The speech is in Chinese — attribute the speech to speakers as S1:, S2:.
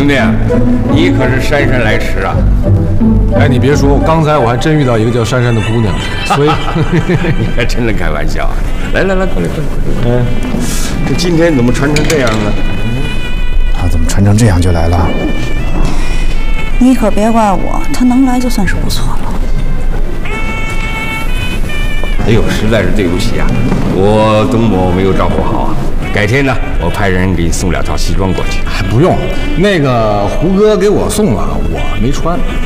S1: 兄弟，你可是姗姗来迟啊！
S2: 哎，你别说，刚才我还真遇到一个叫珊珊的姑娘，所以
S1: 你还真能开玩笑啊！来，过来。这今天怎么穿成这样呢？
S3: 他怎么穿成这样就来了？
S4: 你可别怪我，他能来就算是不错了。
S1: 哎呦，实在是对不起啊，我董某没有照顾好啊。改天呢，我派人给你送2套西装过去。
S2: 不用，那个胡哥给我送了，我没穿。